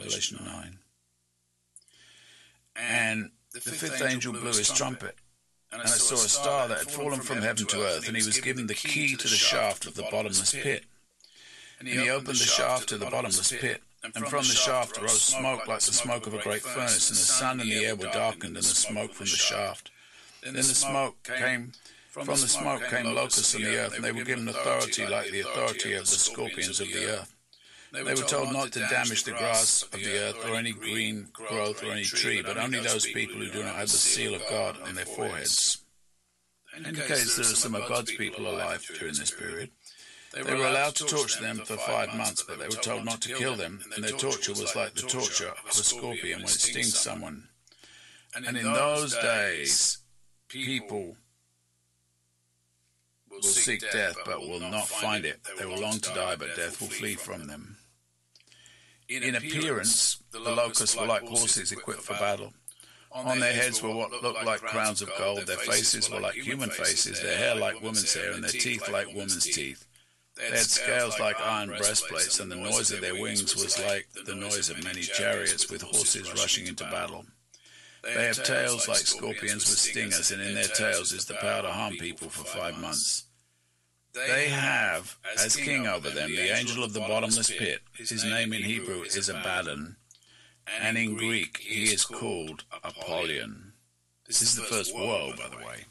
Revelation 9. And the fifth angel blew his trumpet, and I saw a star that had fallen from heaven to earth, and he was given the key to the shaft of the bottomless pit. And he opened the shaft to the bottomless pit, and from the shaft rose smoke like the smoke of a great furnace, and the sun and the air were darkened in the smoke from the shaft. Then the smoke came, from the smoke came locusts on the earth, and they were given authority like the authority of the scorpions of the earth. They were told not to damage the grass of the earth or any green growth or any tree, but only those people who do not have the seal of God on their foreheads. It indicates there are some of God's people alive during this period. They were allowed to torture them for 5 months, but they were told not to kill them, and their torture was like the torture of a scorpion when it stings someone. And in those days, people will seek death but will not find it. They will long to die, but death will flee from them. In appearance, the locusts were like horses equipped for battle. On their heads were what looked like crowns of gold. Their faces were like human faces, their hair like women's hair, and their teeth like women's teeth. They had scales like iron breastplates, and the noise of their wings was like the noise of many chariots with horses rushing into battle. They have tails like scorpions with stingers, and in their tails is the power to harm people for 5 months. They have, as king over them, the angel of the bottomless pit. His name in Hebrew is Abaddon, and in Greek he is called Apollyon. This is the first woe, by the way.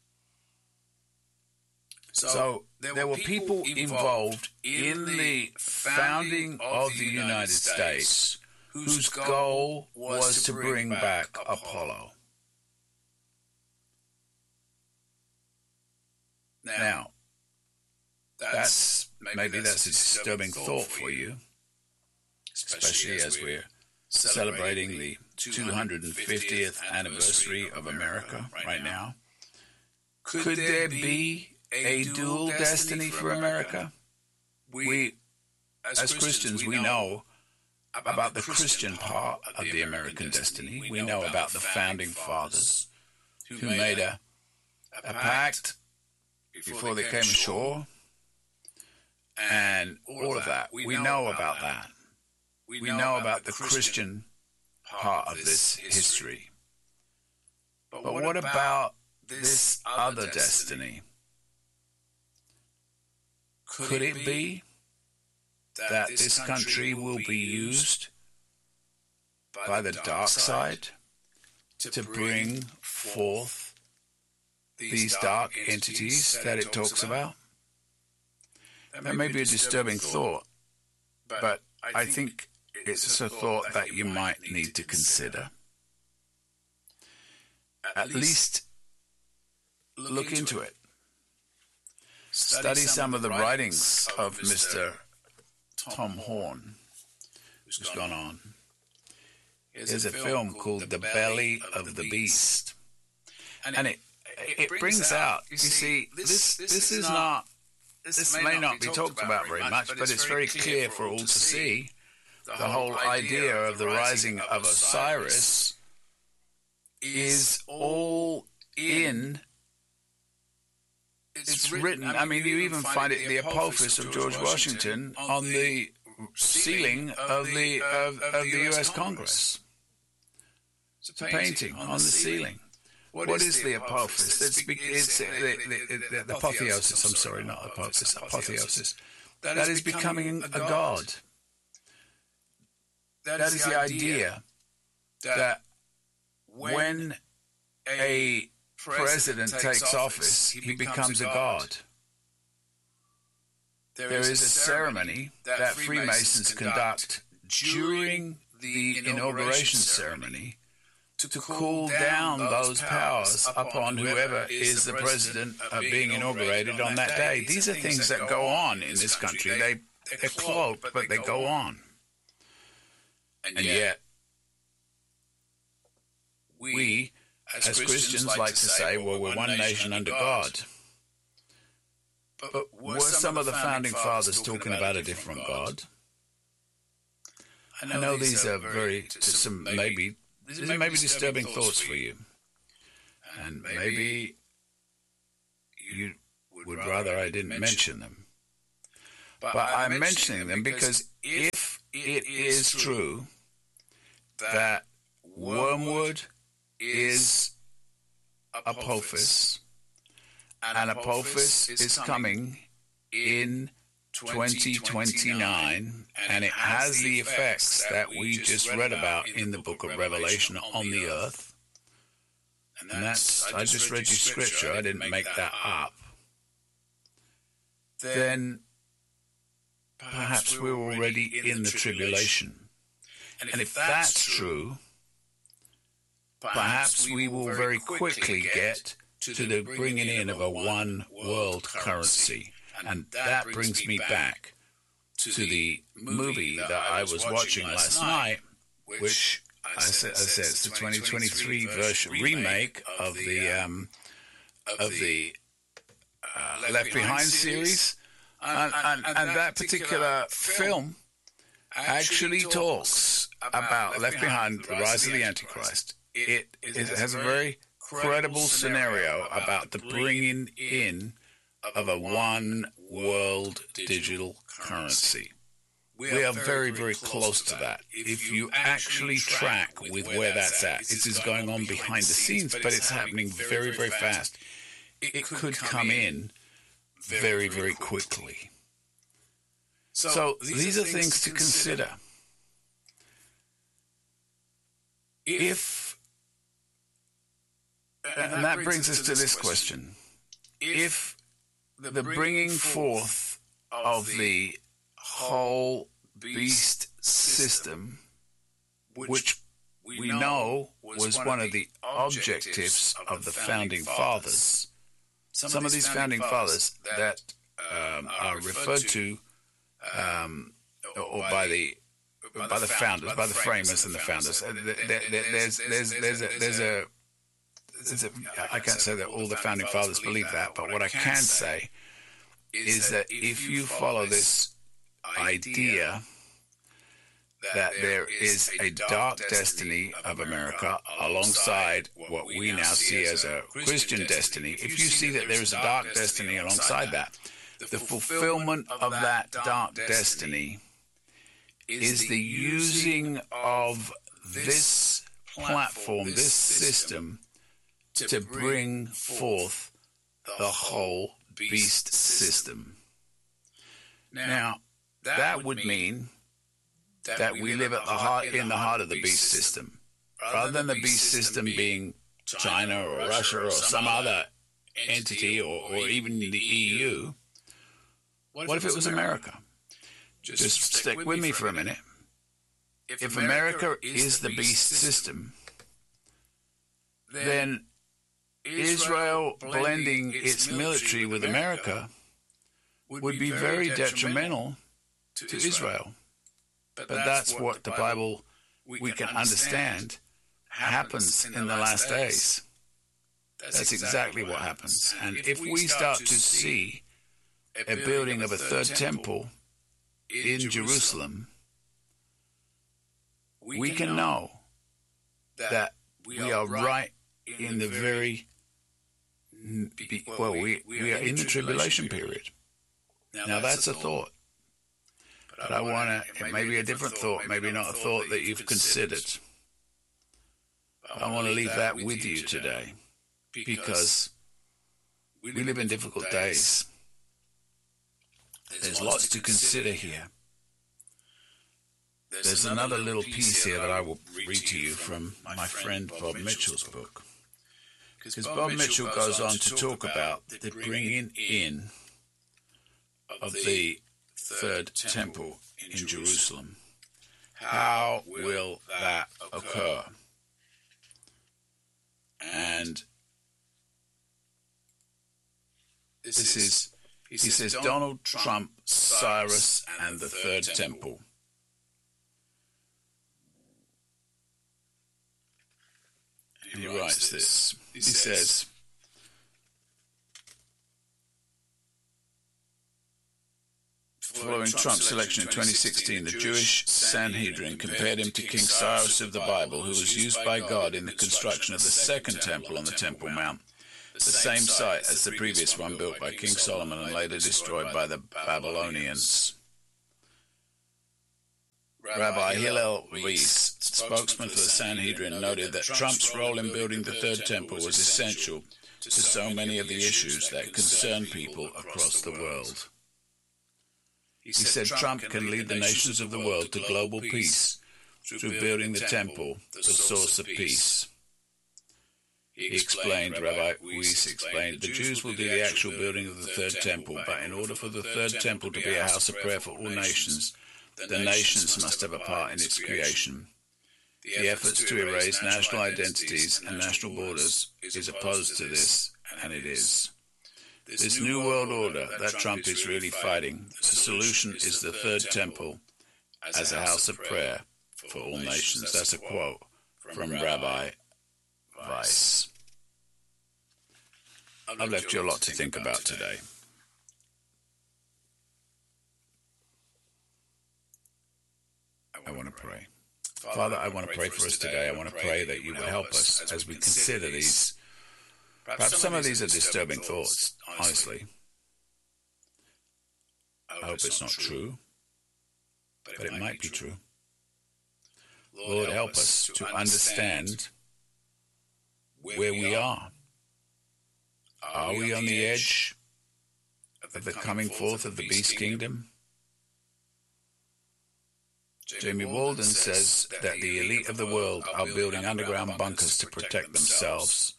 So there were people involved in the founding of the United States whose goal was to bring back Apollo. Now, maybe that's a disturbing thought for you, especially as we're celebrating the 250th anniversary of America right now. Could there be a dual destiny for America? We, as Christians, we know about the Christian part of the American destiny. We know about the founding fathers who made a pact before they came ashore, and all of that. We know about that. We know about the Christian part of this history. But what about this other destiny? Could it be that this country will be used by the dark side to bring forth these dark entities that it talks about? That may be a disturbing thought, but I think it's a thought that you might need to consider. At least look into it. Study some of the writings of Mr. Tom Horn, who's gone on. There's a film called The Belly of the Beast. And it brings out, you see, this may not be talked about very much, but it's very clear for all to see. The whole idea of the rising of Osiris is all in. It's written, I mean, you even find it in the Apophis of George Washington on the ceiling of the U.S. Congress. It's a painting on the ceiling. What is the Apophis? It's the apotheosis, I'm sorry, not Apophis, apotheosis. That is becoming a god. That is the idea that when a president takes office, he becomes a god. There is a ceremony that Freemasons conduct during the inauguration ceremony to cool down those powers upon whoever is the president being inaugurated on that day. These are things that go on in this country. They're cloaked, but they go on. And yet, we, as Christians, like to say, well, we're one nation under God. But were some of the founding fathers talking about a different God? I know these are maybe disturbing thoughts for you. And maybe you would rather I didn't mention them. But I'm mentioning them because if it is true that wormwood is Apophis, and Apophis is coming in 2029, and it has the effects that we just read about in the book of Revelation on the earth. And that's, I just read you scripture, I didn't make that up. Then perhaps we're already in the tribulation. And if that's true, perhaps we will very quickly get to the bringing in of a one world currency. And that brings me back to the movie that I was watching last night, which I said it's the 2023 version remake of the Left Behind series, and that particular film actually talks about Left Behind, the rise of the Antichrist. It has a very credible scenario about the bringing in of a one world digital currency. We are very, very close to that. If you actually track with where that's at, it is going on behind the scenes, but it's happening very, very fast. It could come in very, very quickly. So these are things to consider. And that brings us to this question. If the bringing forth of the whole beast system, which we know was one of the objectives of the Founding Fathers, some of these Founding Fathers that are referred to or by the founders, by the framers and the founders, I can't say that all the Founding Fathers believe that, but what I can say is that if you follow this idea that there is a dark destiny of America alongside what we now see as a Christian destiny, if you see that there is a dark destiny alongside that, the fulfillment of that dark destiny is the using of this platform, this system, to bring forth the whole beast system. Now, that would mean that we live at in the heart of the beast system. Rather than the beast system being China or Russia or some other entity or even the EU, what if it was America? Just stick with me for a minute. If America is the beast system, then Israel blending its military with America would be very detrimental to Israel. But that's what the Bible, we can understand, happens in the last days. That's exactly what happens. And if we start to see a building of a third temple in Jerusalem, we can know that we are right in the very, we are in the tribulation period. Now that's a thought. But I want to, it may be a different thought, maybe not a thought that you've considered. I want to leave that with you today, because we live in difficult days. There's lots to consider here. There's another little piece here that I will read to you from my friend Bob Mitchell's book. Because Bob Mitchell goes on to talk about the bringing in of the third temple in Jerusalem. How will that occur? And this is, he says, Donald Trump, Cyrus, and the third temple. He writes this. He says, following Trump's election in 2016, the Jewish Sanhedrin compared him to King Cyrus of the Bible, who was used by God in the construction of the second temple on the Temple Mount, the same site as the previous one built by King Solomon and later destroyed by the Babylonians. Rabbi Hillel Weiss, spokesman for the Sanhedrin, noted that Trump's role in building the Third Temple was essential to so many of the issues that concern people across the world. He said Trump can lead the nations of the world to global peace through building the temple, the source of peace. He explained, Rabbi Weiss explained, the Jews will do the actual building of the Third Temple, but in order for the Third Temple to be a house of prayer for all nations, the nations must have a part in its creation. The efforts to erase national identities and national borders is opposed to this, and it is. This new world order that Trump is really fighting, the solution is the Third Temple as a house of prayer for all nations. That's a quote from Rabbi Weiss. I've left you a lot to think about today. I want to pray. Father, I want to pray for us today. I want to pray that you will help us as we consider these. Perhaps some of these are disturbing thoughts, honestly. I hope it's not true, but it might be true. Lord, help us to understand where we are. Are we on the edge of the coming forth of the beast kingdom? Jamie Walden says that the elite of the world are building underground bunkers to protect themselves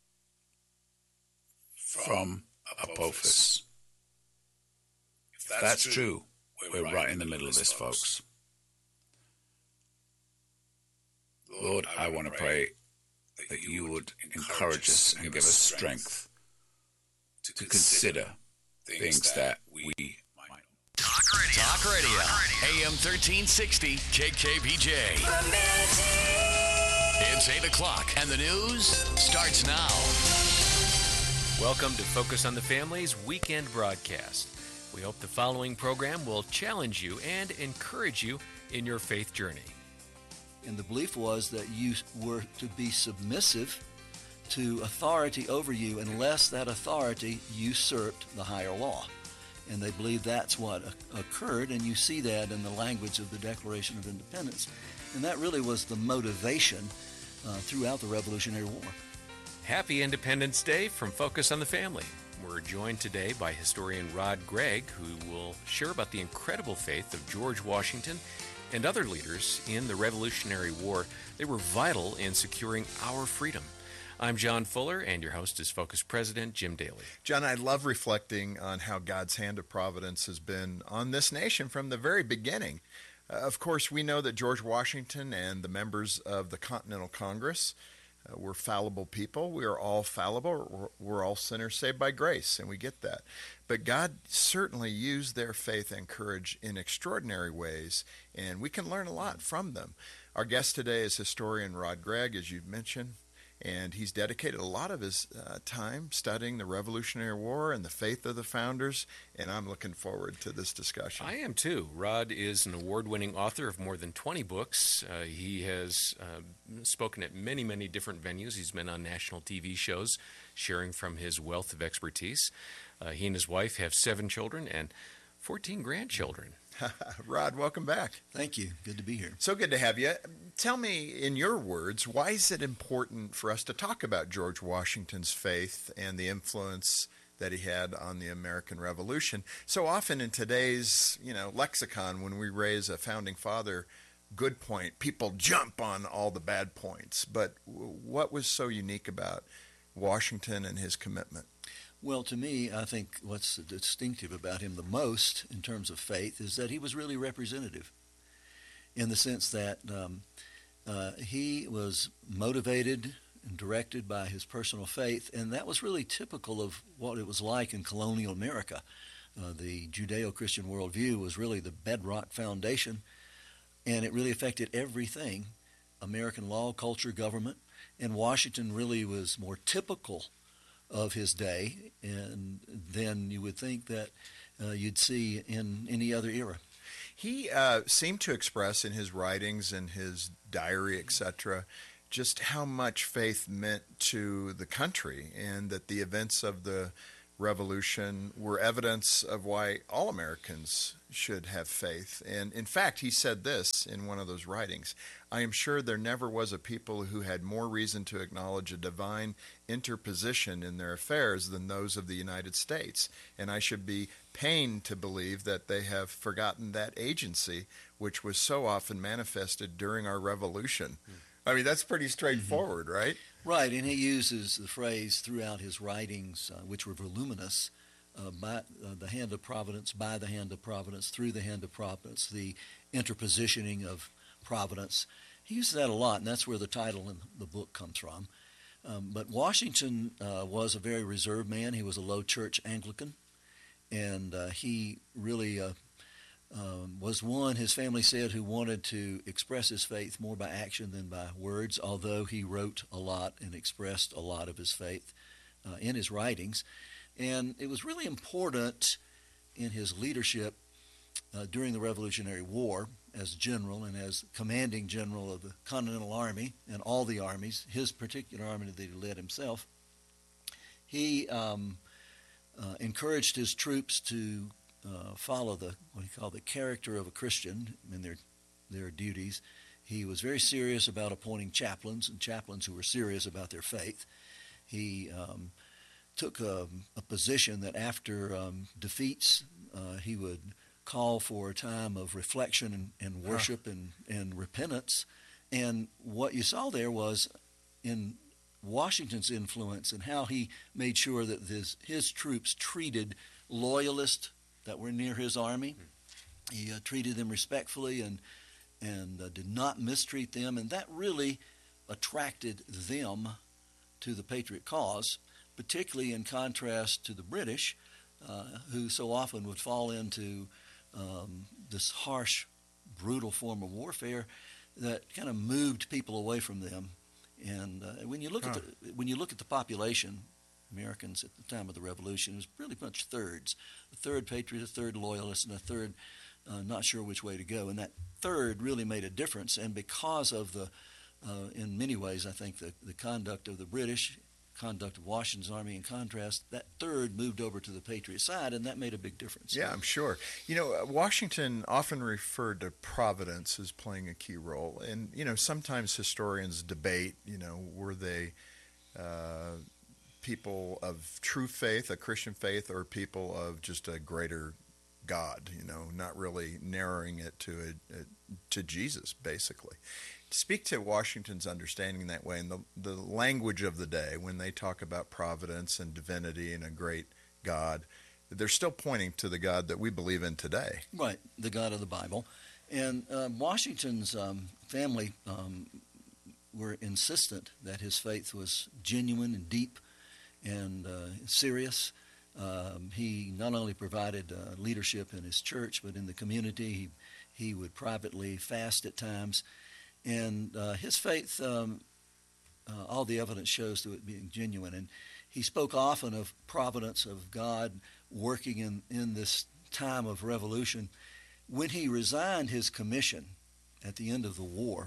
from Apophis. If that's true, we're right in the middle of this, folks. Lord, I want to pray that you would encourage us and give us strength to consider things that we might. Talk Radio. AM 1360, KKPJ. It's 8 o'clock, and the news starts now. Welcome to Focus on the Family's weekend broadcast. We hope the following program will challenge you and encourage you in your faith journey. And the belief was that you were to be submissive to authority over you unless that authority usurped the higher law. And they believe that's what occurred, and you see that in the language of the Declaration of Independence. And that really was the motivation throughout the Revolutionary War. Happy Independence Day from Focus on the Family. We're joined today by historian Rod Gregg, who will share about the incredible faith of George Washington and other leaders in the Revolutionary War. They were vital in securing our freedom. I'm John Fuller, and your host is Focus President Jim Daly. John, I love reflecting on how God's hand of providence has been on this nation from the very beginning. Of course, we know that George Washington and the members of the Continental Congress were fallible people. We are all fallible. We're all sinners saved by grace, and we get that. But God certainly used their faith and courage in extraordinary ways, and we can learn a lot from them. Our guest today is historian Rod Gregg, as you've mentioned, and he's dedicated a lot of his time studying the Revolutionary War and the faith of the founders, and I'm looking forward to this discussion. I am too. Rod is an award-winning author of more than 20 books. He has spoken at many, many different venues. He's been on national TV shows, sharing from his wealth of expertise. He and his wife have 7 children and 14 grandchildren. Rod, welcome back. Thank you. Good to be here. So good to have you. Tell me, in your words, why is it important for us to talk about George Washington's faith and the influence that he had on the American Revolution? So often in today's, lexicon, when we raise a founding father good point, people jump on all the bad points. But what was so unique about Washington and his commitment? Well, to me, I think what's distinctive about him the most in terms of faith is that he was really representative in the sense that he was motivated and directed by his personal faith, and that was really typical of what it was like in colonial America. The Judeo-Christian worldview was really the bedrock foundation, and it really affected everything, American law, culture, government, and Washington really was more typical of his day, and then you would think that you'd see in any other era. He seemed to express in his writings and his diary, etc., just how much faith meant to the country, and that the events of the Revolution were evidence of why all Americans should have faith. And in fact, he said this in one of those writings: I am sure there never was a people who had more reason to acknowledge a divine interposition in their affairs than those of the United States. And I should be pained to believe that they have forgotten that agency which was so often manifested during our revolution. I mean, that's pretty straightforward, right? Right, and he uses the phrase throughout his writings, which were voluminous, by the hand of providence, by the hand of providence, through the hand of providence, the interpositioning of providence. He uses that a lot, and that's where the title in the book comes from. But Washington was a very reserved man. He was a low church Anglican, and he really was one, his family said, who wanted to express his faith more by action than by words, although he wrote a lot and expressed a lot of his faith in his writings. And it was really important in his leadership during the Revolutionary War as general and as commanding general of the Continental Army and all the armies, his particular army that he led himself. He encouraged his troops to follow what he called the character of a Christian in their duties. He was very serious about appointing chaplains, and chaplains who were serious about their faith. He took a position that after defeats, he would call for a time of reflection and worship and repentance. And what you saw there was in Washington's influence and how he made sure that his troops treated loyalists that were near his army. He treated them respectfully and did not mistreat them, and that really attracted them to the Patriot cause, particularly in contrast to the British, who so often would fall into this harsh, brutal form of warfare that kind of moved people away from them. And when you look at the population, Americans at the time of the Revolution, it was pretty much thirds. A third patriot, a third loyalist, and a third not sure which way to go. And that third really made a difference. And because of in many ways, I think, the conduct of the British, conduct of Washington's army in contrast, that third moved over to the Patriot side, and that made a big difference. Yeah, I'm sure. You know, Washington often referred to providence as playing a key role. And, sometimes historians debate, were they people of true faith, a Christian faith, or people of just a greater God, not really narrowing it to Jesus, basically. Speak to Washington's understanding that way and the language of the day when they talk about providence and divinity and a great God. They're still pointing to the God that we believe in today. Right, the God of the Bible. And Washington's family were insistent that his faith was genuine and deep and serious. He not only provided leadership in his church, but in the community. He would privately fast at times. And his faith, all the evidence shows to it being genuine. And he spoke often of providence, of God working in this time of revolution. When he resigned his commission at the end of the war,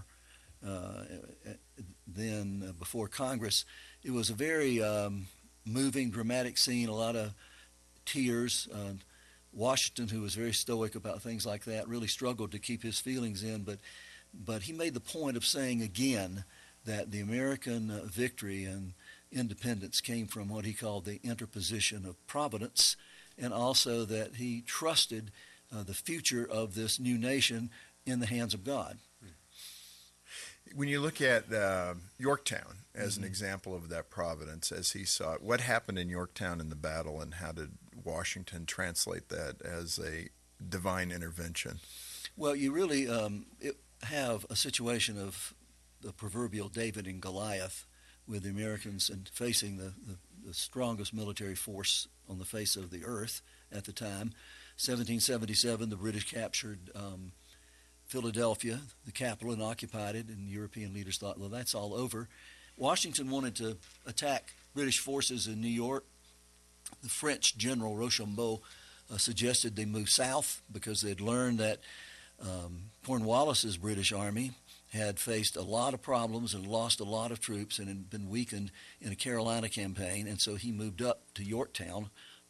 then before Congress, it was a very moving, dramatic scene, a lot of tears. Washington, who was very stoic about things like that, really struggled to keep his feelings in, but he made the point of saying again that the American victory and independence came from what he called the interposition of providence, and also that he trusted the future of this new nation in the hands of God. When you look at Yorktown as an example of that providence as he saw it, what happened in Yorktown in the battle, and how did Washington translate that as a divine intervention? Well, you really have a situation of the proverbial David and Goliath, with the Americans and facing the strongest military force on the face of the earth at the time. 1777, the British captured Philadelphia, the capital, and occupied it, and European leaders thought, well, that's all over. Washington wanted to attack British forces in New York. The French general Rochambeau suggested they move south because they'd learned that Cornwallis's British army had faced a lot of problems and lost a lot of troops and had been weakened in a Carolina campaign, and so he moved up to Yorktown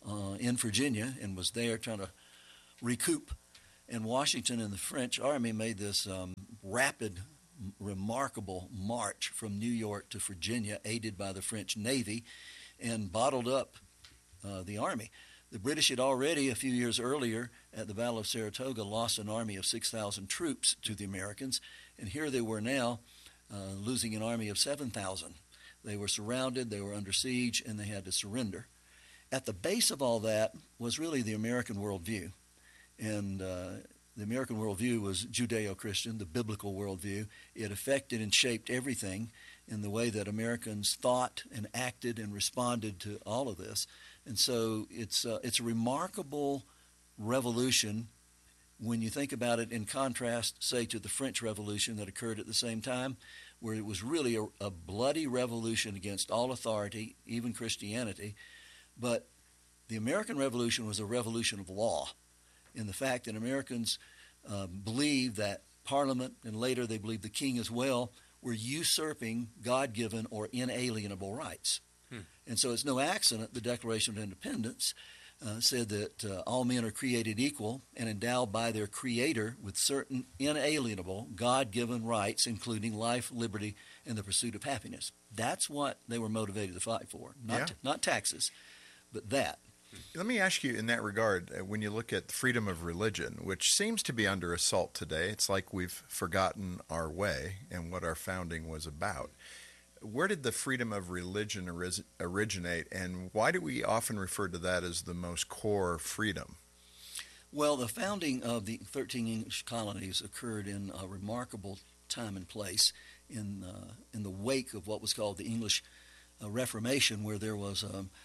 in Virginia and was there trying to recoup. And Washington and the French army made this rapid, remarkable march from New York to Virginia, aided by the French Navy, and bottled up the army. The British had already, a few years earlier, at the Battle of Saratoga, lost an army of 6,000 troops to the Americans, and here they were now losing an army of 7,000. They were surrounded, they were under siege, and they had to surrender. At the base of all that was really the American worldview. And the American worldview was Judeo-Christian, the biblical worldview. It affected and shaped everything in the way that Americans thought and acted and responded to all of this. And so it's a remarkable revolution when you think about it in contrast, say, to the French Revolution that occurred at the same time, where it was really a bloody revolution against all authority, even Christianity. But the American Revolution was a revolution of law, in the fact that Americans believed that Parliament, and later they believed the king as well, were usurping God-given or inalienable rights. And so it's no accident the Declaration of Independence said that all men are created equal and endowed by their Creator with certain inalienable God-given rights, including life, liberty, and the pursuit of happiness. That's what they were motivated to fight for, not taxes, but that. Let me ask you in that regard, when you look at freedom of religion, which seems to be under assault today, it's like we've forgotten our way and what our founding was about. Where did the freedom of religion originate, and why do we often refer to that as the most core freedom? Well, the founding of the 13 English colonies occurred in a remarkable time and place in the wake of what was called the English Reformation, where there was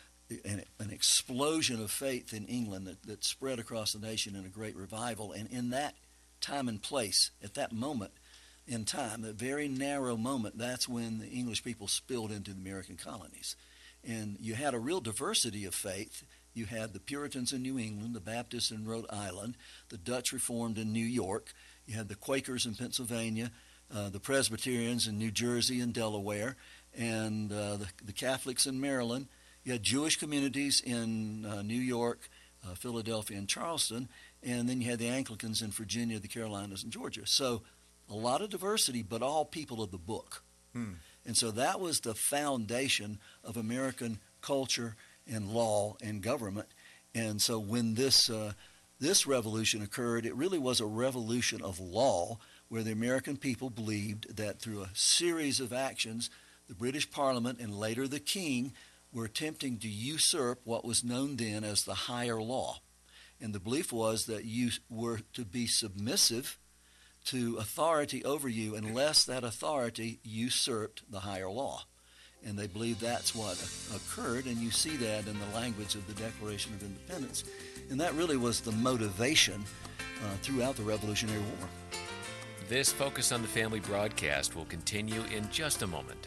an explosion of faith in England that spread across the nation in a great revival. And in that time and place, at that moment in time, that very narrow moment, that's when the English people spilled into the American colonies. And you had a real diversity of faith. You had the Puritans in New England, the Baptists in Rhode Island, the Dutch Reformed in New York. You had the Quakers in Pennsylvania, the Presbyterians in New Jersey and Delaware, and the Catholics in Maryland. You had Jewish communities in New York, Philadelphia, and Charleston, and then you had the Anglicans in Virginia, the Carolinas, and Georgia. So a lot of diversity, but all people of the book. And so that was the foundation of American culture and law and government. And so when this revolution occurred, it really was a revolution of law, where the American people believed that through a series of actions, the British Parliament and later the King were attempting to usurp what was known then as the higher law. And the belief was that you were to be submissive to authority over you unless that authority usurped the higher law. And they believed that's what occurred, and you see that in the language of the Declaration of Independence. And that really was the motivation throughout the Revolutionary War. This Focus on the Family broadcast will continue in just a moment.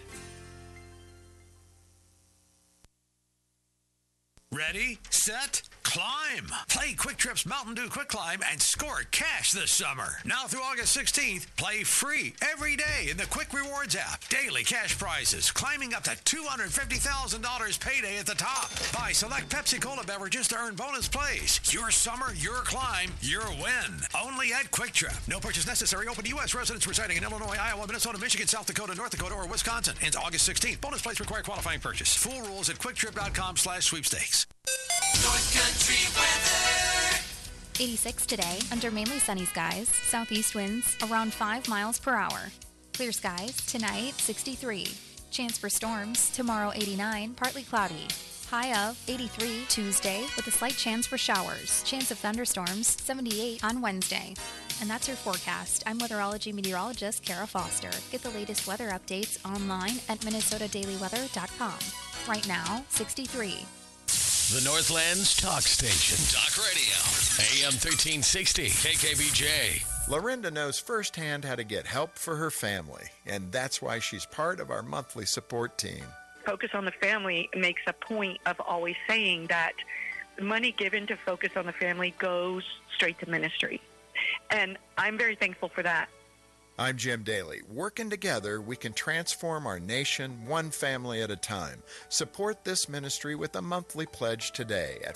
Ready, set, climb. Play Quick Trip's Mountain Dew Quick Climb and score cash this summer. Now through August 16th, play free every day in the Quick Rewards app. Daily cash prizes climbing up to $250,000 payday at the top. Buy select Pepsi-Cola beverages to earn bonus plays. Your summer, your climb, your win. Only at Quick Trip. No purchase necessary. Open to U.S. residents residing in Illinois, Iowa, Minnesota, Michigan, South Dakota, North Dakota, or Wisconsin. Ends August 16th. Bonus plays require qualifying purchase. Full rules at QuickTrip.com/sweepstakes. North Country weather. 86 today, under mainly sunny skies, southeast winds around 5 miles per hour. Clear skies, tonight 63. Chance for storms, tomorrow 89, partly cloudy. High of 83 Tuesday with a slight chance for showers. Chance of thunderstorms, 78 on Wednesday. And that's your forecast. I'm weatherology meteorologist Kara Foster. Get the latest weather updates online at minnesotadailyweather.com. Right now, 63. The Northland's talk station. Talk Radio. AM 1360. KKBJ. Lorinda knows firsthand how to get help for her family, and that's why she's part of our monthly support team. Focus on the Family makes a point of always saying that money given to Focus on the Family goes straight to ministry. And I'm very thankful for that. I'm Jim Daly. Working together, we can transform our nation one family at a time. Support this ministry with a monthly pledge today at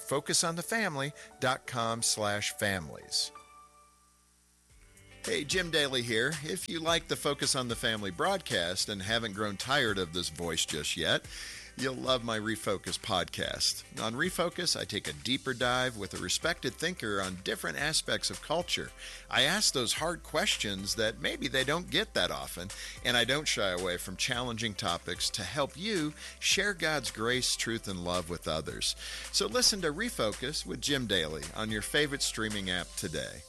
focusonthefamily.com/families. Hey, Jim Daly here. If you like the Focus on the Family broadcast and haven't grown tired of this voice just yet, you'll love my Refocus podcast. On Refocus, I take a deeper dive with a respected thinker on different aspects of culture. I ask those hard questions that maybe they don't get that often, and I don't shy away from challenging topics to help you share God's grace, truth, and love with others. So listen to Refocus with Jim Daly on your favorite streaming app today.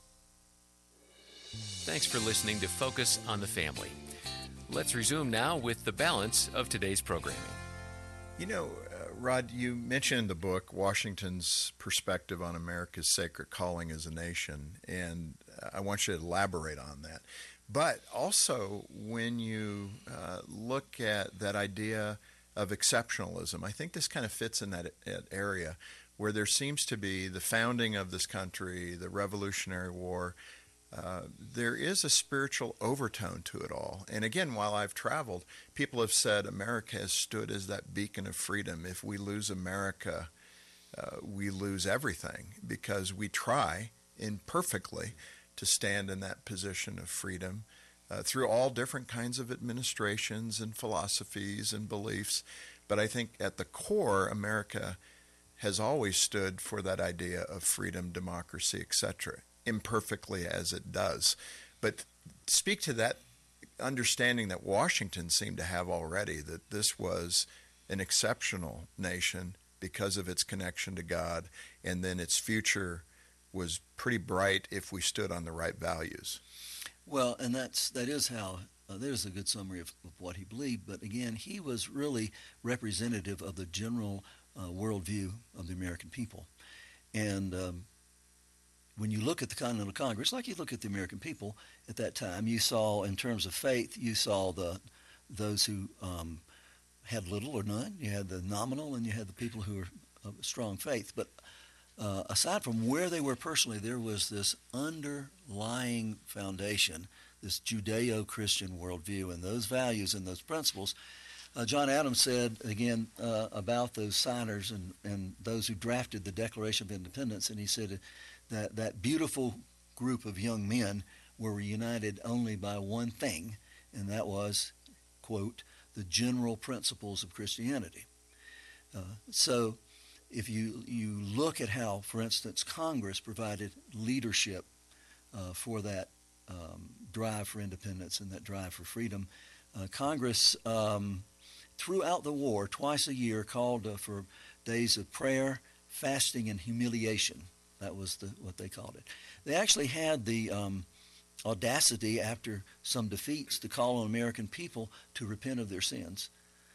Thanks for listening to Focus on the Family. Let's resume now with the balance of today's programming. You know, Rod, you mentioned in the book Washington's perspective on America's sacred calling as a nation, and I want you to elaborate on that. But also, when you look at that idea of exceptionalism, I think this kind of fits in that area where there seems to be the founding of this country, the Revolutionary War. There is a spiritual overtone to it all. And again, while I've traveled, people have said America has stood as that beacon of freedom. If we lose America, we lose everything, because we try imperfectly to stand in that position of freedom through all different kinds of administrations and philosophies and beliefs. But I think at the core, America has always stood for that idea of freedom, democracy, etc., imperfectly as it does. But speak to that understanding that Washington seemed to have already, that this was an exceptional nation because of its connection to God, and then its future was pretty bright if we stood on the right values. Well, and that is how, there's a good summary of what he believed, but again, he was really representative of the general worldview of the American people. And when you look at the Continental Congress, like you look at the American people at that time, you saw, in terms of faith, you saw those who had little or none. You had the nominal, and you had the people who were of strong faith. But aside from where they were personally, there was this underlying foundation, this Judeo-Christian worldview, and those values and those principles. John Adams said, again, about those signers and those who drafted the Declaration of Independence, and he said that beautiful group of young men were united only by one thing, and that was, quote, the general principles of Christianity. So if you look at how, for instance, Congress provided leadership for that drive for independence and that drive for freedom, Congress, throughout the war, twice a year, called for days of prayer, fasting, and humiliation. That was what they called it. They actually had the audacity, after some defeats, to call on American people to repent of their sins.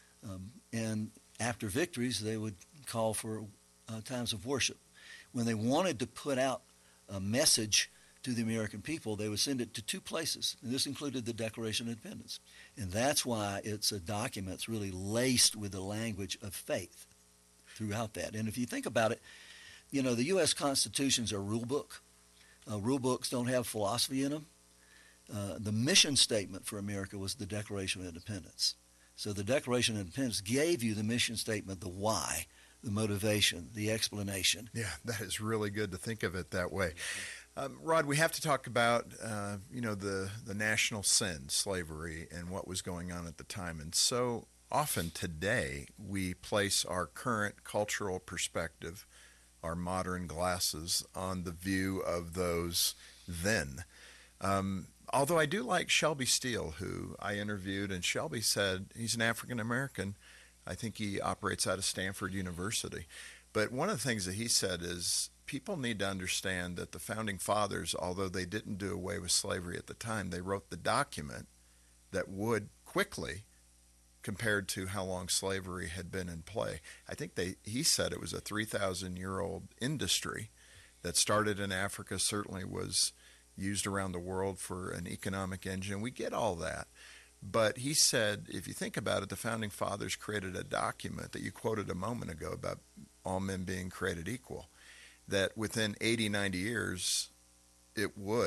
And after victories, they would call for times of worship. When they wanted to put out a message to the American people, they would send it to two places. And this included the Declaration of Independence. And that's why it's a document that's really laced with the language of faith throughout that. And if you think about it, you know, the U.S. Constitution's a rule book. Rule books don't have philosophy in them. The mission statement for America was the Declaration of Independence. So the Declaration of Independence gave you the mission statement, the why, the motivation, the explanation. Yeah, that is really good to think of it that way. Rod, we have to talk about, the national sin, slavery, and what was going on at the time. And so often today, we place our current cultural perspective, our modern glasses, on the view of those then. Although I do like Shelby Steele, who I interviewed, and Shelby said he's an African American. I think he operates out of Stanford University. But one of the things that he said is people need to understand that the Founding Fathers, although they didn't do away with slavery at the time, they wrote the document that would quickly, compared to how long slavery had been in play. I think he said it was a 3,000-year-old industry that started in Africa, certainly was used around the world for an economic engine. We get all that. But he said, if you think about it, the Founding Fathers created a document that you quoted a moment ago about all men being created equal, that within 80, 90 years, it would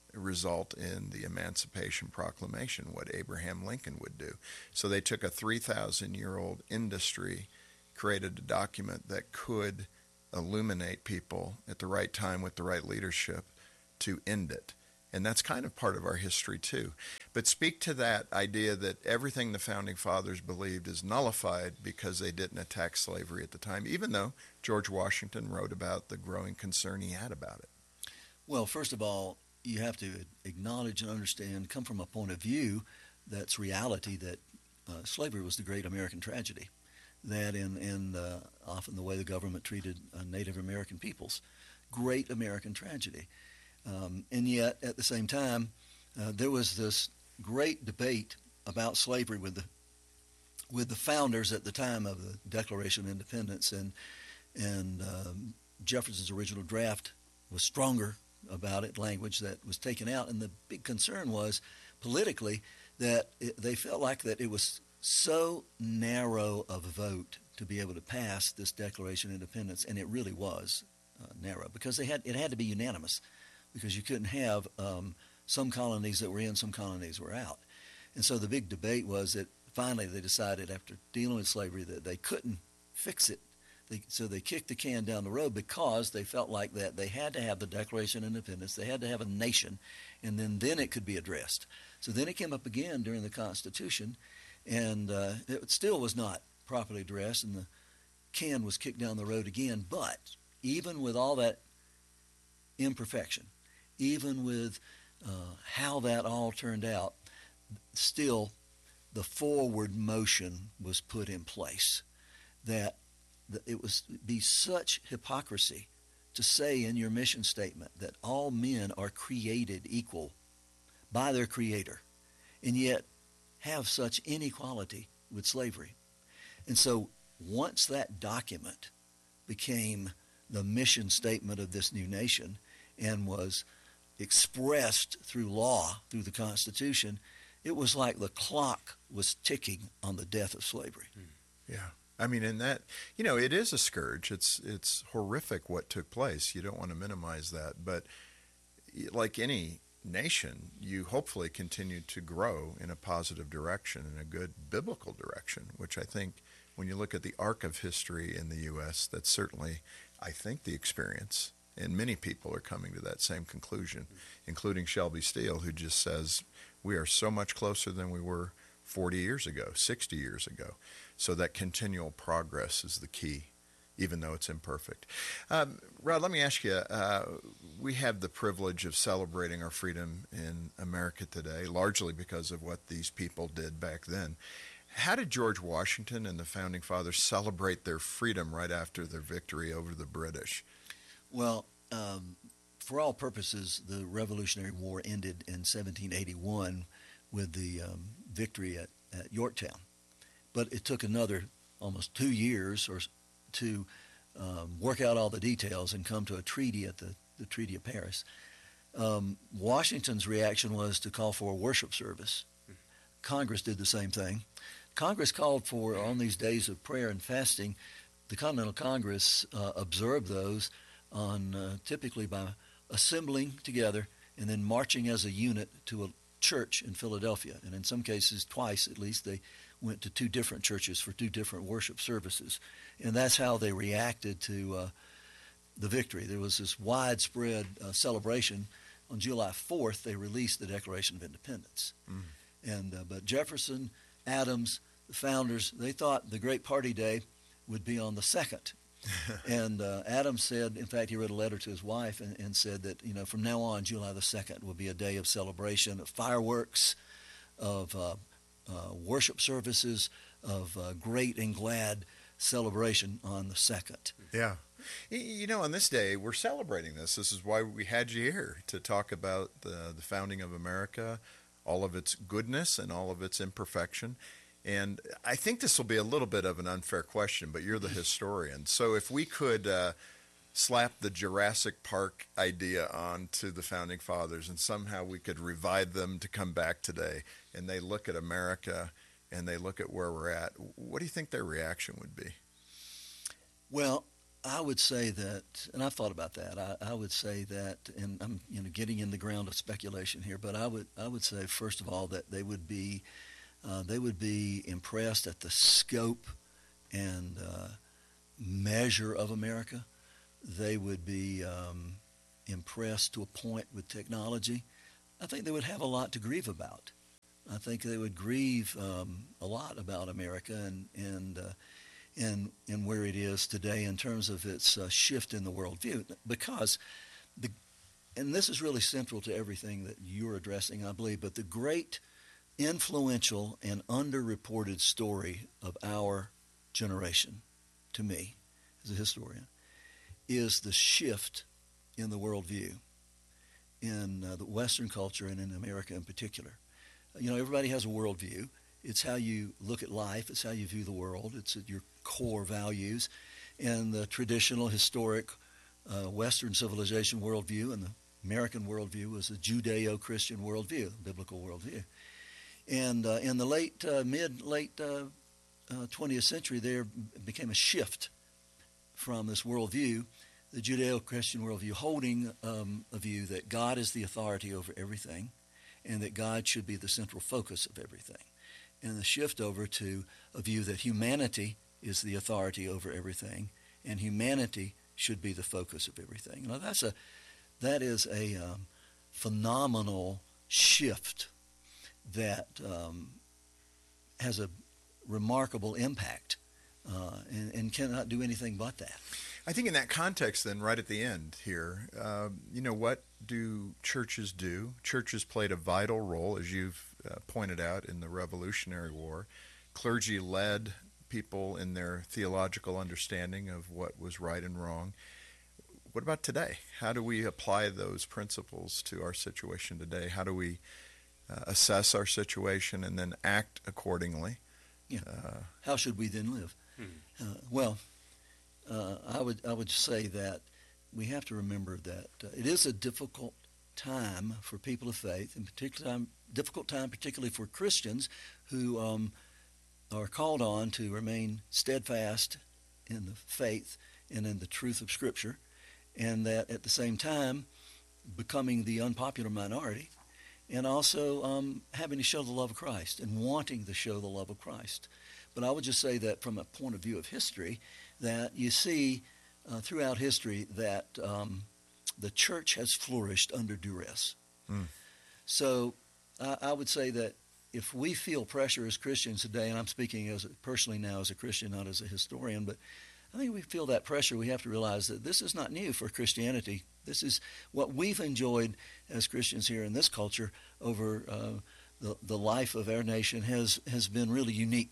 result in the Emancipation Proclamation, what Abraham Lincoln would do. So they took a 3,000-year-old industry, created a document that could illuminate people at the right time with the right leadership to end it. And that's kind of part of our history too. But speak to that idea that everything the Founding Fathers believed is nullified because they didn't attack slavery at the time, even though George Washington wrote about the growing concern he had about it. Well, first of all, you have to acknowledge and understand, come from a point of view that's reality, that slavery was the great American tragedy. That in often the way the government treated Native American peoples, great American tragedy. And yet, at the same time, there was this great debate about slavery with the founders at the time of the Declaration of Independence, and Jefferson's original draft was stronger about it, language that was taken out, and the big concern was politically that they felt like that it was so narrow of a vote to be able to pass this Declaration of Independence, and it really was narrow because it had to be unanimous, because you couldn't have some colonies that were in, some colonies were out. And so the big debate was that finally they decided, after dealing with slavery, that they couldn't fix it. So they kicked the can down the road because they felt like that they had to have the Declaration of Independence, they had to have a nation, and then it could be addressed. So then it came up again during the Constitution, and it still was not properly addressed, and the can was kicked down the road again. But even with all that imperfection, even with how that all turned out, still the forward motion was put in place. That it was be such hypocrisy to say in your mission statement that all men are created equal by their Creator, and yet have such inequality with slavery. And so once that document became the mission statement of this new nation and was expressed through law, through the Constitution, it was like the clock was ticking on the death of slavery. Yeah. I mean, and that, it is a scourge. It's horrific what took place. You don't want to minimize that. But like any nation, you hopefully continue to grow in a positive direction, in a good biblical direction, which I think when you look at the arc of history in the U.S., that's certainly, I think, the experience. And many people are coming to that same conclusion, including Shelby Steele, who just says we are so much closer than we were 40 years ago, 60 years ago. So that continual progress is the key, even though it's imperfect. Rod, let me ask you, we have the privilege of celebrating our freedom in America today, largely because of what these people did back then. How did George Washington and the Founding Fathers celebrate their freedom right after their victory over the British? Well, for all purposes, the Revolutionary War ended in 1781 with the victory at Yorktown. But it took another almost 2 years to work out all the details and come to a treaty at the Treaty of Paris. Washington's reaction was to call for a worship service. Congress did the same thing. Congress called for, on these days of prayer and fasting, the Continental Congress observed those on typically by assembling together and then marching as a unit to a church in Philadelphia. And in some cases, twice at least, they went to 2 different churches for 2 different worship services. And that's how they reacted to the victory. There was this widespread celebration. On July 4th, they released the Declaration of Independence. But Jefferson, Adams, the founders, they thought the great party day would be on the 2nd. And Adams said, in fact, he wrote a letter to his wife and said that, from now on, July the 2nd will be a day of celebration, of fireworks, of worship services, of great and glad celebration on the 2nd. Yeah. On this day, we're celebrating this. This is why we had you here, to talk about the founding of America, all of its goodness and all of its imperfection. And I think this will be a little bit of an unfair question, but you're the historian. So if we could slap the Jurassic Park idea onto the Founding Fathers and somehow we could revive them to come back today, and they look at America and they look at where we're at, what do you think their reaction would be? Well, I would say that, and I've thought about that. I would say that, and I'm getting in the ground of speculation here, but I would say first of all that they would be impressed at the scope and measure of America. They would be impressed to a point with technology. I think they would have a lot to grieve about. I think they would grieve a lot about America and where it is today in terms of its shift in the worldview. Because, and this is really central to everything that you're addressing, I believe, but the great influential and underreported story of our generation, to me, as a historian, is the shift in the worldview in the Western culture and in America in particular. Everybody has a worldview. It's how you look at life. It's how you view the world. It's your core values. And the traditional, historic Western civilization worldview and the American worldview was a Judeo-Christian worldview, biblical worldview. And in the late 20th century, there became a shift from this worldview, the Judeo-Christian worldview, holding a view that God is the authority over everything and that God should be the central focus of everything. And the shift over to a view that humanity is the authority over everything and humanity should be the focus of everything. That is a phenomenal shift that has a remarkable impact and cannot do anything but that. I think in that context then, right at the end here, what do churches do? Churches played a vital role, as you've pointed out, in the Revolutionary War. Clergy led people in their theological understanding of what was right and wrong. What about today? How do we apply those principles to our situation today? How do we assess our situation and then act accordingly? Yeah. How should we then live? I would say that we have to remember that it is a difficult time for people of faith, and difficult time particularly for Christians who are called on to remain steadfast in the faith and in the truth of Scripture, and that at the same time becoming the unpopular minority, and also having to show the love of Christ and wanting to show the love of Christ. But I would just say that from a point of view of history, that you see throughout history that the church has flourished under duress. So I would say that if we feel pressure as Christians today, and I'm speaking personally now as a Christian, not as a historian, but I think we feel that pressure, we have to realize that this is not new for Christianity. This is what we've enjoyed as Christians here in this culture over the life of our nation has been really unique.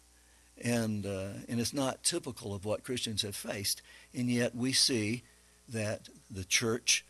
And it's not typical of what Christians have faced. And yet we see that the church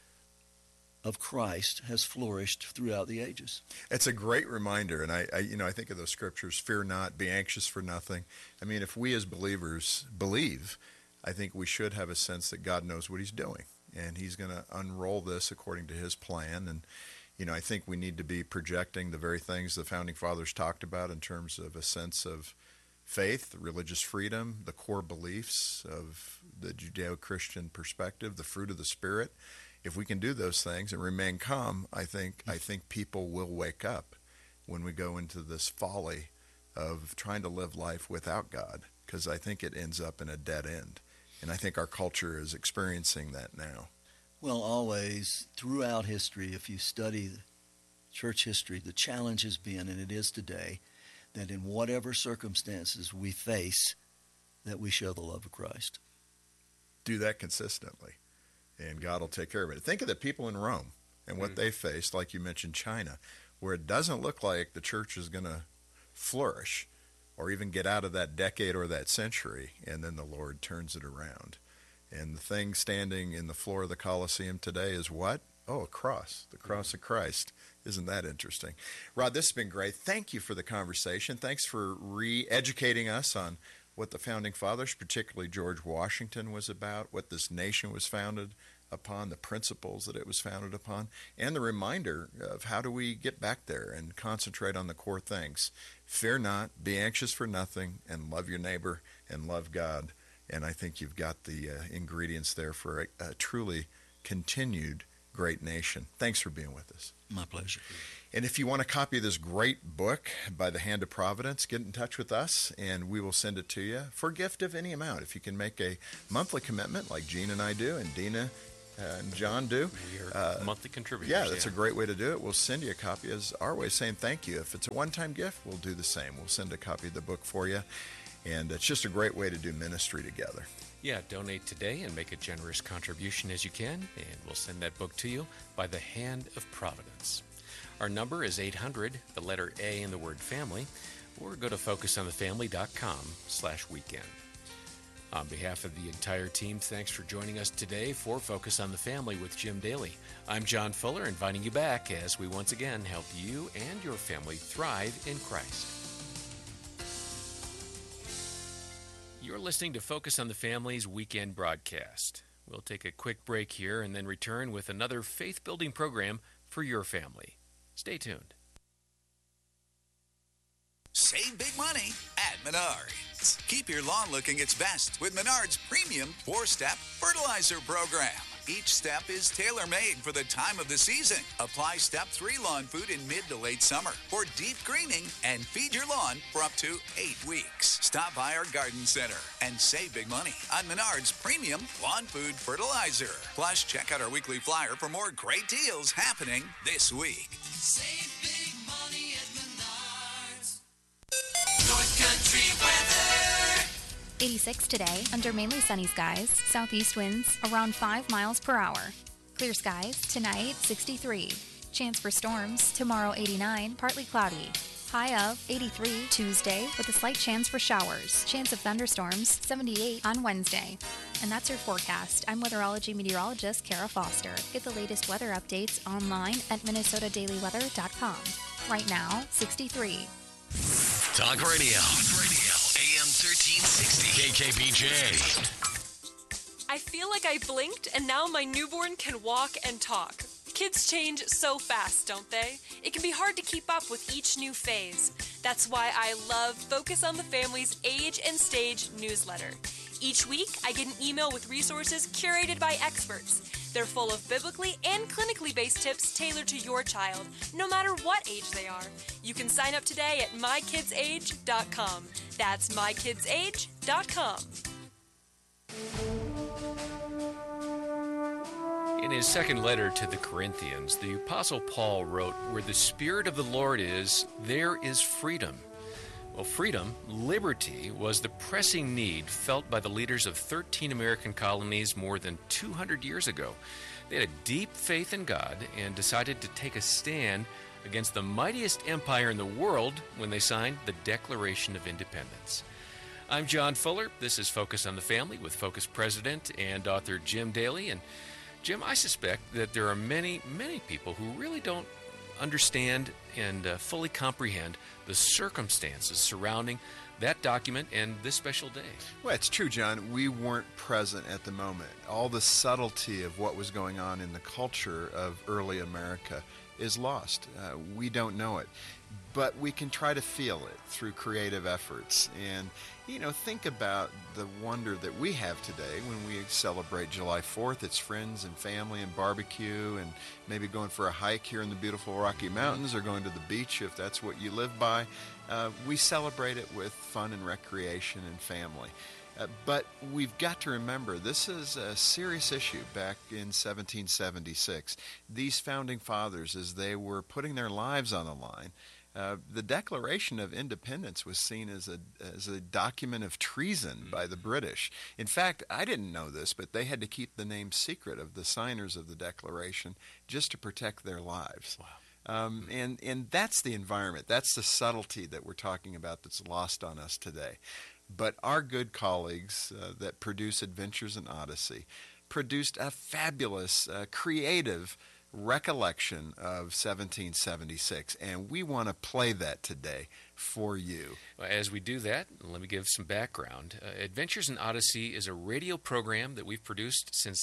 of Christ has flourished throughout the ages. It's a great reminder, and I think of those scriptures: "Fear not, be anxious for nothing." I mean, if we as believers believe, I think we should have a sense that God knows what He's doing, and He's going to unroll this according to His plan. And I think we need to be projecting the very things the Founding Fathers talked about in terms of a sense of faith, religious freedom, the core beliefs of the Judeo-Christian perspective, the fruit of the Spirit. If we can do those things and remain calm, I think people will wake up when we go into this folly of trying to live life without God, because I think it ends up in a dead end. And I think our culture is experiencing that now. Well, always, throughout history, if you study church history, the challenge has been, and it is today, that in whatever circumstances we face, that we show the love of Christ. Do that consistently, and God will take care of it. Think of the people in Rome and what they faced, like you mentioned, China, where it doesn't look like the church is going to flourish or even get out of that decade or that century, and then the Lord turns it around. And the thing standing in the floor of the Colosseum today is what? Oh, a cross, the cross of Christ. Isn't that interesting? Rod, this has been great. Thank you for the conversation. Thanks for re-educating us on what the Founding Fathers, particularly George Washington, was about, what this nation was founded upon, the principles that it was founded upon, and the reminder of how do we get back there and concentrate on the core things. Fear not, be anxious for nothing, and love your neighbor and love God. And I think you've got the ingredients there for a truly continued great nation. Thanks for being with us. My pleasure. And if you want a copy of this great book by the Hand of Providence, get in touch with us and we will send it to you for a gift of any amount. If you can make a monthly commitment like Gene and I do and Dina and John do. We are monthly contributors. Yeah, that's a great way to do it. We'll send you a copy as our way of saying thank you. If it's a one-time gift, we'll do the same. We'll send a copy of the book for you. And it's just a great way to do ministry together. Yeah, donate today and make a generous contribution as you can, and we'll send that book to you by the Hand of Providence. Our number is 800, the letter A in the word family, or go to focusonthefamily.com/weekend. On behalf of the entire team, thanks for joining us today for Focus on the Family with Jim Daly. I'm John Fuller, inviting you back as we once again help you and your family thrive in Christ. You're listening to Focus on the Family's weekend broadcast. We'll take a quick break here and then return with another faith-building program for your family. Stay tuned. Save big money at Menards. Keep your lawn looking its best with Menards' premium 4-step fertilizer program. Each step is tailor-made for the time of the season. Apply Step 3 lawn food in mid to late summer for deep greening and feed your lawn for up to 8 weeks. Stop by our garden center and save big money on Menards' premium lawn food fertilizer. Plus, check out our weekly flyer for more great deals happening this week. Save big money at Menards. North Country weather. 86 today, under mainly sunny skies, southeast winds around 5 miles per hour. Clear skies, tonight 63. Chance for storms, tomorrow 89, partly cloudy. High of 83 Tuesday with a slight chance for showers. Chance of thunderstorms, 78 on Wednesday. And that's your forecast. I'm weatherology meteorologist Kara Foster. Get the latest weather updates online at minnesotadailyweather.com. Right now, 63. Talk Radio. AM 1360. KKPJ. I feel like I blinked and now my newborn can walk and talk. Kids change so fast, don't they? It can be hard to keep up with each new phase. That's why I love Focus on the Family's Age and Stage newsletter. Each week, I get an email with resources curated by experts. They're full of biblically and clinically based tips tailored to your child, no matter what age they are. You can sign up today at mykidsage.com. That's mykidsage.com. In his second letter to the Corinthians, the Apostle Paul wrote, "Where the Spirit of the Lord is, there is freedom." Well, freedom, liberty, was the pressing need felt by the leaders of 13 American colonies more than 200 years ago. They had a deep faith in God and decided to take a stand against the mightiest empire in the world when they signed the Declaration of Independence. I'm John Fuller. This is Focus on the Family with Focus President and author Jim Daly. And Jim, I suspect that there are many, many people who really don't understand and fully comprehend the circumstances surrounding that document and this special day. Well, it's true, John. We weren't present at the moment. All the subtlety of what was going on in the culture of early America is lost. We don't know it. But we can try to feel it through creative efforts. And, think about the wonder that we have today when we celebrate July 4th. It's friends and family and barbecue and maybe going for a hike here in the beautiful Rocky Mountains or going to the beach if that's what you live by. We celebrate it with fun and recreation and family. But we've got to remember, this is a serious issue back in 1776. These founding fathers, as they were putting their lives on the line, the Declaration of Independence was seen as a document of treason by the British. In fact, I didn't know this, but they had to keep the name secret of the signers of the Declaration just to protect their lives. Wow. And that's the environment. That's the subtlety that we're talking about that's lost on us today. But our good colleagues that produce Adventures in Odyssey produced a fabulous, creative recollection of 1776, and we want to play that today for you. As we do that, let me give some background. Adventures in Odyssey is a radio program that we've produced since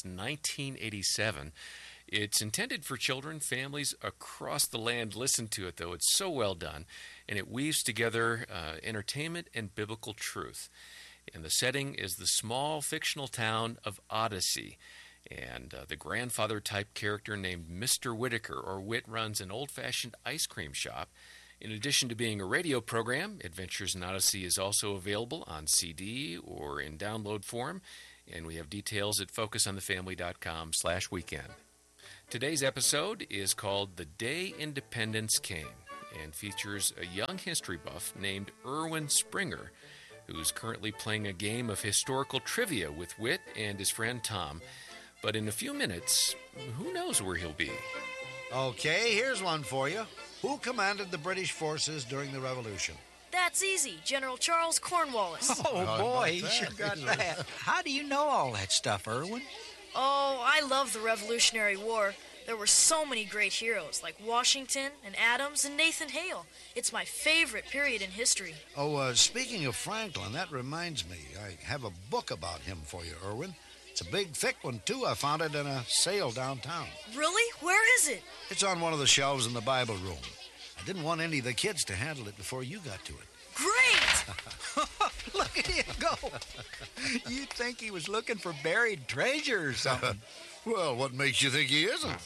1987. It's intended for children, families across the land. Listen to it, though. It's so well done, and it weaves together entertainment and biblical truth. And the setting is the small fictional town of Odyssey. And the grandfather-type character named Mr. Whitaker, or Whit, runs an old-fashioned ice cream shop. In addition to being a radio program, Adventures in Odyssey is also available on CD or in download form, and we have details at focusonthefamily.com/weekend. Today's episode is called The Day Independence Came and features a young history buff named Erwin Springer, who's currently playing a game of historical trivia with Whit and his friend Tom. But in a few minutes, who knows where he'll be? Okay, here's one for you. Who commanded the British forces during the Revolution? That's easy. General Charles Cornwallis. Oh, boy, he sure got that. How do you know all that stuff, Erwin? Oh, I love the Revolutionary War. There were so many great heroes, like Washington and Adams and Nathan Hale. It's my favorite period in history. Oh, speaking of Franklin, that reminds me. I have a book about him for you, Erwin. It's a big, thick one, too. I found it in a sale downtown. Really? Where is it? It's on one of the shelves in the Bible room. I didn't want any of the kids to handle it before you got to it. Great! Look at him go. You'd think he was looking for buried treasure or something. Well, what makes you think he isn't?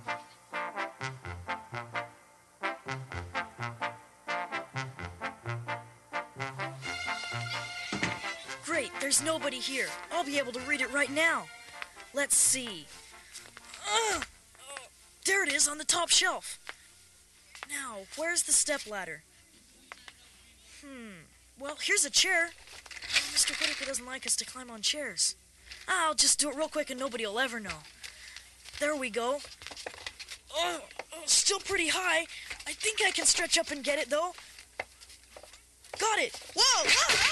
Great, there's nobody here. I'll be able to read it right now. Let's see. There it is on the top shelf. Now, where's the stepladder? Well, here's a chair. Oh, Mr. Whitaker doesn't like us to climb on chairs. I'll just do it real quick and nobody will ever know. There we go. Oh, still pretty high. I think I can stretch up and get it, though. Got it. Whoa!